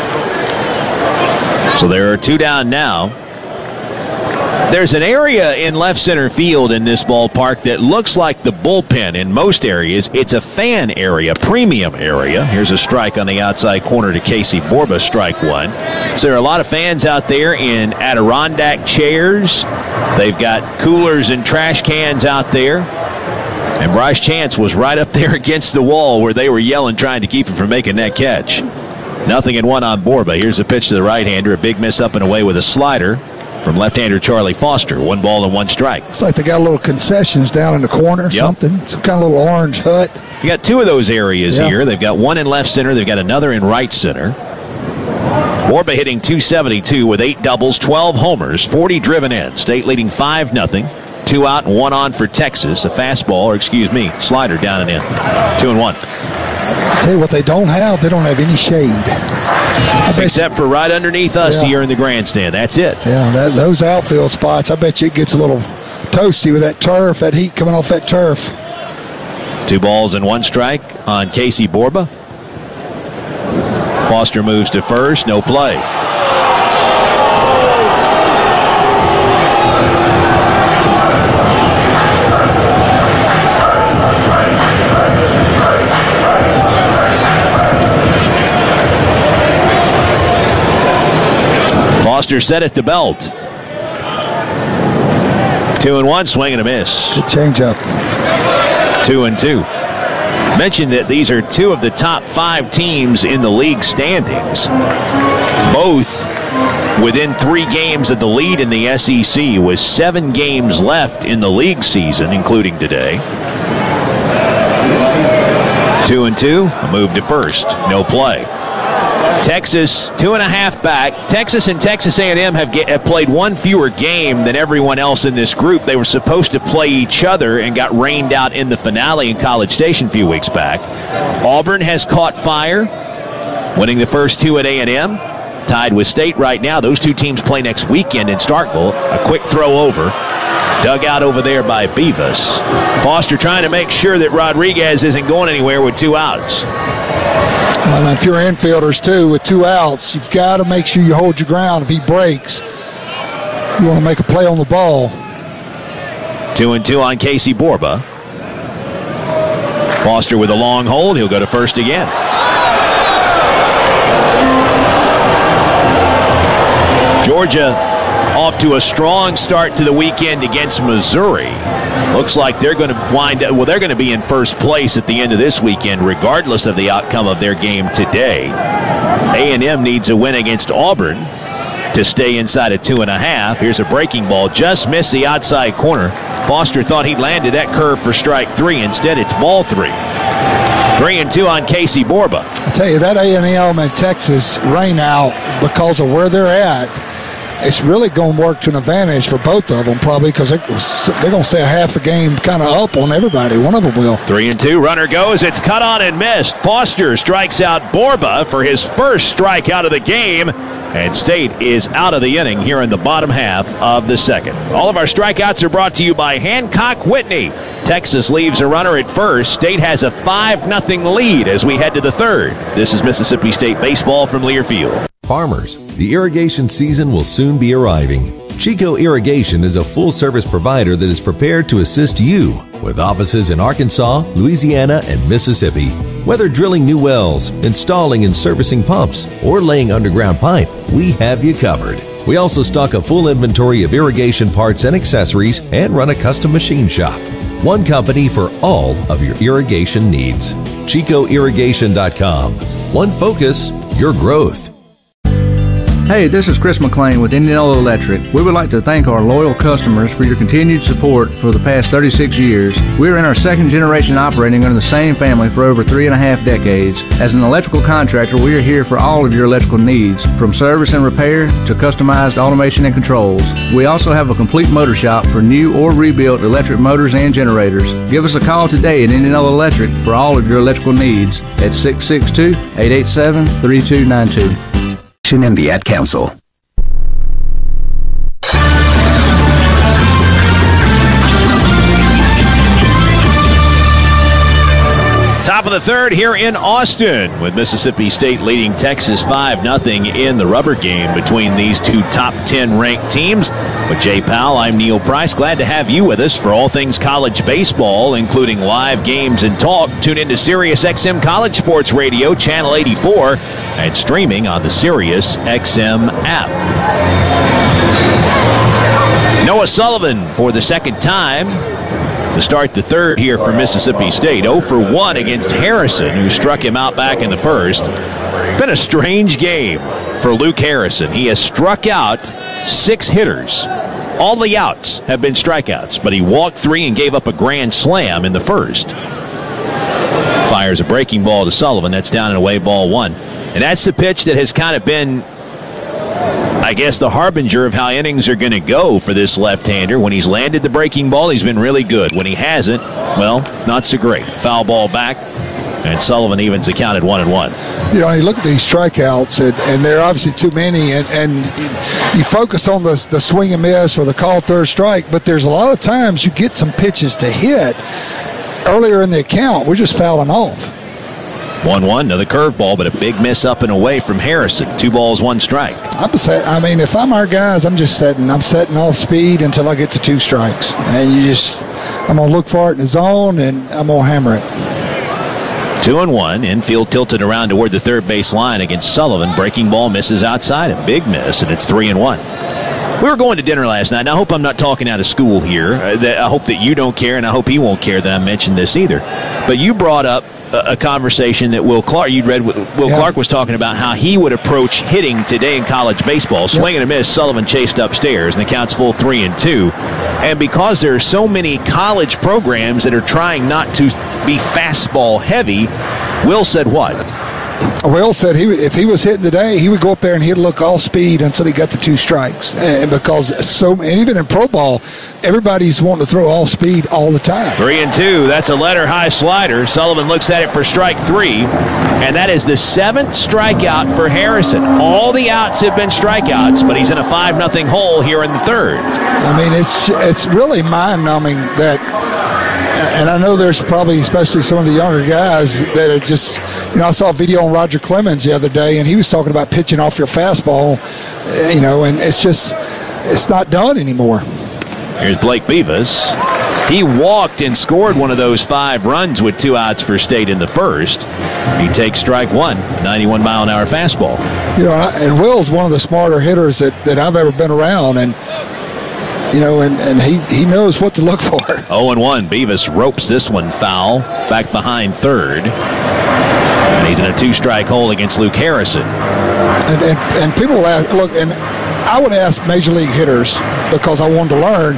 So there are two down now. There's an area in left center field in this ballpark that looks like the bullpen in most areas. It's a fan area, premium area. Here's a strike on the outside corner to Casey Borba, strike one. So there are a lot of fans out there in Adirondack chairs. They've got coolers and trash cans out there. And Bryce Chance was right up there against the wall where they were yelling, trying to keep him from making that catch. Nothing in one on Borba. Here's a pitch to the right-hander. A big miss up and away with a slider from left-hander Charlie Foster. One ball and one strike. It's like they got a little concessions down in the corner or yep. something. Some kind of little orange hut. You got two of those areas yeah. here. They've got one in left center. They've got another in right center. Borba hitting two seventy-two with eight doubles, twelve homers, forty driven in. State leading five nothing. Two out and one on for Texas. A fastball, or excuse me, slider down and in. Two and one. I'll tell you what they don't have. They don't have any shade. Except for right underneath us yeah. here in the grandstand. That's it. Yeah, that, those outfield spots, I bet you it gets a little toasty with that turf, that heat coming off that turf. Two balls and one strike on Casey Borba. Foster moves to first, no play. Foster set at the belt. Two and one, swing and a miss. Good changeup. Two and two. Mentioned that these are two of the top five teams in the league standings. Both within three games of the lead in the S E C, with seven games left in the league season, including today. Two and two, a move to first, no play. Texas, two and a half back. Texas and Texas A and M have, get, have played one fewer game than everyone else in this group. They were supposed to play each other and got rained out in the finale in College Station a few weeks back. Auburn has caught fire, winning the first two at A and M. Tied with State right now. Those two teams play next weekend in Starkville. A quick throw over. Dug out over there by Beavis. Foster trying to make sure that Rodriguez isn't going anywhere with two outs. Well, if you're infielders, too, with two outs, you've got to make sure you hold your ground. If he breaks, you want to make a play on the ball. Two and two on Casey Borba. Foster with a long hold. He'll go to first again. Georgia off to a strong start to the weekend against Missouri. Looks like they're going to wind up, well, they're going to be in first place at the end of this weekend, regardless of the outcome of their game today. A and M needs a win against Auburn to stay inside of two and a half. Here's a breaking ball, just missed the outside corner. Foster thought he landed that curve for strike three. Instead, it's ball three. Three and two on Casey Borba. I tell you, that A and M and Texas rain out because of where they're at. It's really going to work to an advantage for both of them, probably, because they're, they're going to stay a half a game kind of up on everybody. One of them will. Three and two. Runner goes. It's cut on and missed. Foster strikes out Borba for his first strikeout of the game. And State is out of the inning here in the bottom half of the second. All of our strikeouts are brought to you by Hancock Whitney. Texas leaves a runner at first. State has a five nothing lead as we head to the third. This is Mississippi State baseball from Learfield. Farmers, the irrigation season will soon be arriving. Chico Irrigation is a full-service provider that is prepared to assist you with offices in Arkansas, Louisiana, and Mississippi. Whether drilling new wells, installing and servicing pumps, or laying underground pipe, we have you covered. We also stock a full inventory of irrigation parts and accessories and run a custom machine shop. One company for all of your irrigation needs. Chico Irrigation dot com. One focus, your growth. Hey, this is Chris McLean with Indianola Electric. We would like to thank our loyal customers for your continued support for the past thirty-six years. We're in our second generation operating under the same family for over three and a half decades. As an electrical contractor, we are here for all of your electrical needs, from service and repair to customized automation and controls. We also have a complete motor shop for new or rebuilt electric motors and generators. Give us a call today at Indianola Electric for all of your electrical needs at six six two, eight eight seven, three two nine two. And the Ad Council. Top of the third here in Austin, with Mississippi State leading Texas five nothing in the rubber game between these two top ten ranked teams. With Jay Powell, I'm Neil Price. Glad to have you with us for all things college baseball, including live games and talk. Tune into Sirius X M College Sports Radio, Channel eighty-four, and streaming on the Sirius X M app. Noah Sullivan for the second time to start the third here for Mississippi State. oh for one against Harrison, who struck him out back in the first. Been a strange game for Luke Harrison. He has struck out six hitters. All the outs have been strikeouts, but he walked three and gave up a grand slam in the first. Fires a breaking ball to Sullivan. That's down and away, ball one. And that's the pitch that has kind of been, I guess, the harbinger of how innings are going to go for this left-hander. When he's landed the breaking ball, he's been really good. When he hasn't, well, not so great. Foul ball back, and Sullivan evens the count at one and one. You know, you look at these strikeouts, and, and there are obviously too many, and, and you focus on the, the swing and miss or the call third strike, but there's a lot of times you get some pitches to hit earlier in the account. We're just fouling off. one one, another curveball, but a big miss up and away from Harrison. Two balls, one strike. I'm set, I mean, if I'm our guys, I'm just setting. I'm setting off speed until I get to two strikes. And you just, I'm going to look for it in the zone, and I'm going to hammer it. Two and one. Infield tilted around toward the third base line against Sullivan. Breaking ball misses outside. A big miss, and it's three and one. We were going to dinner last night, and I hope I'm not talking out of school here. I hope that you don't care, and I hope he won't care that I mentioned this either. But you brought up a conversation that Will Clark, you'd read, Will yeah. Clark was talking about how he would approach hitting today in college baseball. Swing and a miss, Sullivan chased upstairs, and the count's full three and two. And because there are so many college programs that are trying not to be fastball heavy, Will said what? Will said he if he was hitting today, he would go up there and he'd look off speed until he got the two strikes. And because so, and even in pro ball, everybody's wanting to throw off speed all the time. Three and two. That's a letter high slider. Sullivan looks at it for strike three, and that is the seventh strikeout for Harrison. All the outs have been strikeouts, but he's in a five nothing hole here in the third. I mean, it's it's really mind numbing that. And I know there's probably, especially some of the younger guys that are just, you know, I saw a video on Roger Clemens the other day, and he was talking about pitching off your fastball, you know, and it's just, it's not done anymore. Here's Blake Beavis. He walked and scored one of those five runs with two outs for State in the first. He takes strike one, ninety-one mile an hour fastball. You know, and Will's one of the smarter hitters that, that I've ever been around, and you know, and, and he, he knows what to look for. oh and one. Beavis ropes this one foul, back behind third. And he's in a two-strike hole against Luke Harrison. And, and, and people will ask, look, and I would ask Major League hitters, because I wanted to learn,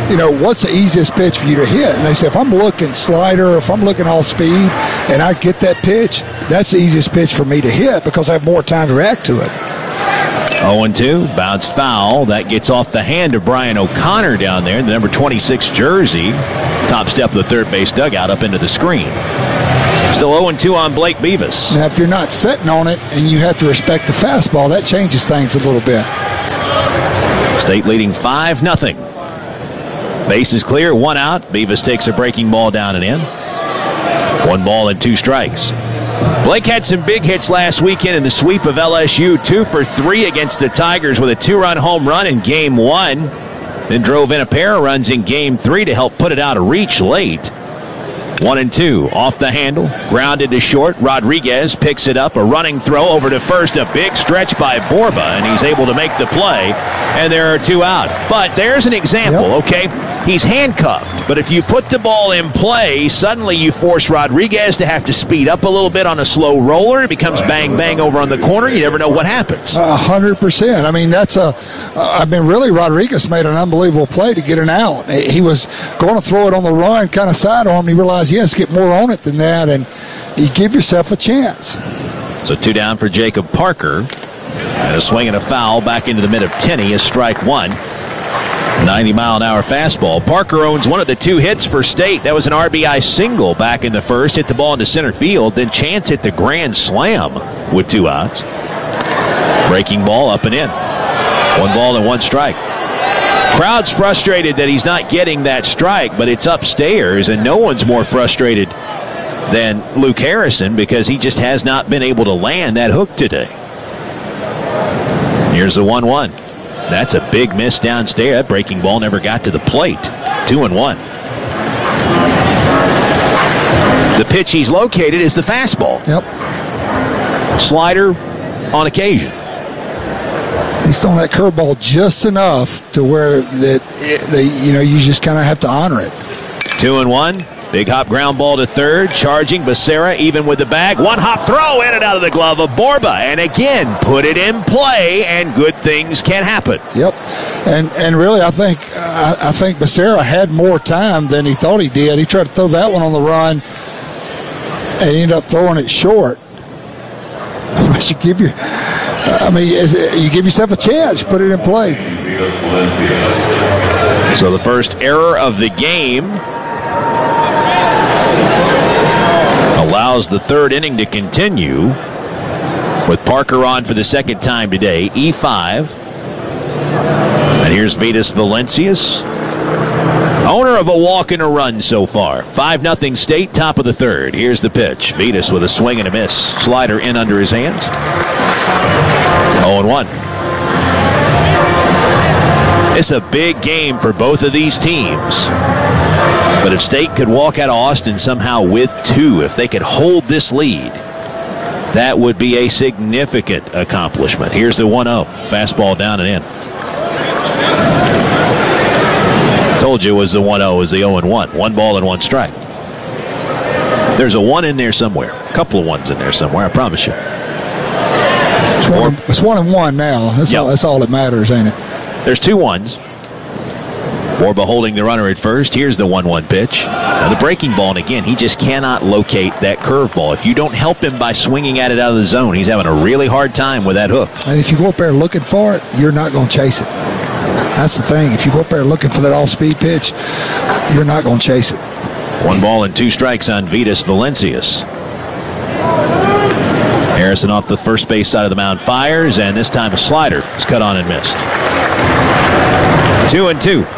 you know, what's the easiest pitch for you to hit? And they say, if I'm looking slider, if I'm looking all speed, and I get that pitch, that's the easiest pitch for me to hit because I have more time to react to it. oh and two, bounced foul. That gets off the hand of Brian O'Connor down there in the number twenty-six jersey. Top step of the third base dugout up into the screen. Still oh and two on Blake Beavis. Now, if you're not sitting on it and you have to respect the fastball, that changes things a little bit. State leading five nothing. Base is clear, one out. Beavis takes a breaking ball down and in. One ball and two strikes. Blake had some big hits last weekend in the sweep of L S U. Two for three against the Tigers with a two-run home run in game one. Then drove in a pair of runs in game three to help put it out of reach late. One and two, off the handle, grounded to short. Rodriguez picks it up, a running throw over to first, a big stretch by Borba, and he's able to make the play, and there are two out. But there's an example, yep. Okay? He's handcuffed, but if you put the ball in play, suddenly you force Rodriguez to have to speed up a little bit on a slow roller. It becomes bang-bang over on the corner. You never know what happens. A hundred percent. I mean, that's a, uh, I mean, really, Rodriguez made an unbelievable play to get an out. He was going to throw it on the run, kind of side arm, and he realized, yes, get more on it than that, and you give yourself a chance. So two down for Jacob Parker. And a swing and a foul back into the mid of Tenney is strike one. ninety mile an hour fastball. Parker owns one of the two hits for State. That was an R B I single back in the first. Hit the ball into center field. Then Chance hit the grand slam with two outs. Breaking ball up and in. One ball and one strike. Crowd's frustrated that he's not getting that strike, but it's upstairs, and no one's more frustrated than Luke Harrison because he just has not been able to land that hook today. Here's the one one. That's a big miss downstairs. That breaking ball never got to the plate. Two and one. The pitch he's located is the fastball. Yep. Slider on occasion. He's throwing that curveball just enough to where that they, you know, you just kind of have to honor it. Two and one. Big hop ground ball to third. Charging Becerra even with the bag. One hop throw in and out of the glove of Borba. And again, put it in play and good things can happen. Yep. And and really, I think uh, I think Becerra had more time than he thought he did. He tried to throw that one on the run and he ended up throwing it short. But you give your, I mean, you give yourself a chance. Put it in play. So the first error of the game allows the third inning to continue with Parker on for the second time today. E five. And here's Vitas Valencias, owner of a walk and a run so far. five nothing State, top of the third. Here's the pitch. Vitas with a swing and a miss. Slider in under his hands. oh and one. It's a big game for both of these teams. But if State could walk out of Austin somehow with two, if they could hold this lead, that would be a significant accomplishment. Here's the one oh. Fastball down and in. Told you it was the one oh, was the oh and one. One ball and one strike. There's a one in there somewhere. A couple of ones in there somewhere, I promise you. It's one, it's one and one now. That's, yep. all, that's all that matters, ain't it? There's two ones. Borba holding the runner at first. Here's the one one pitch. Now the breaking ball, and again, he just cannot locate that curveball. If you don't help him by swinging at it out of the zone, he's having a really hard time with that hook. And if you go up there looking for it, you're not going to chase it. That's the thing. If you go up there looking for that all-speed pitch, you're not going to chase it. One ball and two strikes on Vitas Valencias. Harrison off the first base side of the mound fires, and this time a slider is cut on and missed. Two and two.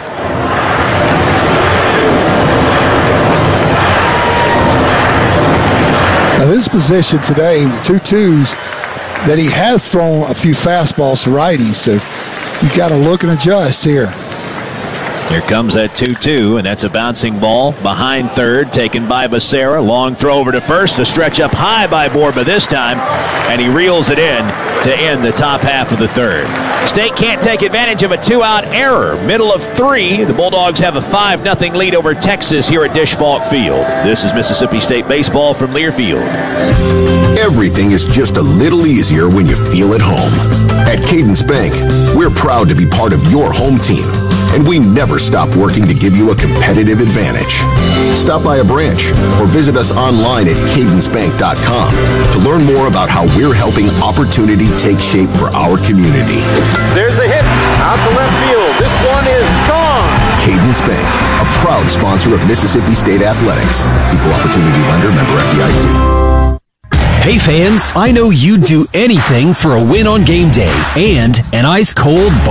Now this position today, two twos, that he has thrown a few fastballs to righties, so you got to look and adjust here. Here comes that two two, and that's a bouncing ball behind third, taken by Becerra. Long throw over to first, a stretch up high by Borba this time, and he reels it in to end the top half of the third. State can't take advantage of a two-out error. Middle of three, the Bulldogs have a five nothing lead over Texas here at Dish Falk Field. This is Mississippi State baseball from Learfield. Everything is just a little easier when you feel at home. At Cadence Bank, we're proud to be part of your home team. and we never stop working to give you a competitive advantage. Stop by a branch or visit us online at cadence bank dot com to learn more about how we're helping opportunity take shape for our community. There's a hit out to left field. This one is gone. Cadence Bank, a proud sponsor of Mississippi State Athletics. Equal Opportunity Lender, member F D I C. Hey fans, I know you'd do anything for a win on game day and an ice cold